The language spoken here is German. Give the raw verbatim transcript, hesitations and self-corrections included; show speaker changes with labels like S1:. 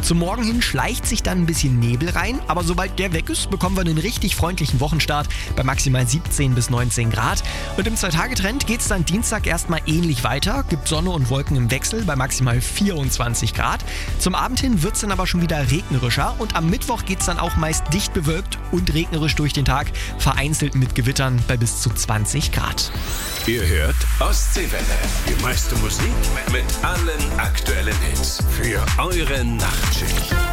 S1: Zum Morgen hin schleicht sich dann ein bisschen Nebel rein, aber sobald der weg ist, bekommen wir einen richtig freundlichen Wochenstart bei maximal siebzehn bis neunzehn Grad. Und im Zwei-Tage-Trend geht es dann Dienstag erstmal ähnlich weiter, gibt Sonne und Wolken im Wechsel bei maximal vierundzwanzig Grad. Zum Abend hin wird es dann aber schon wieder regnerischer und am Mittwoch geht es dann auch meist dicht bewölkt und regnerisch durch den Tag, vereinzelt mit Gewittern bei bis zu zwanzig Grad.
S2: Ihr hört Ostseewelle. Die meiste Musik mit allen aktuellen Hits für eure Nachtschicht.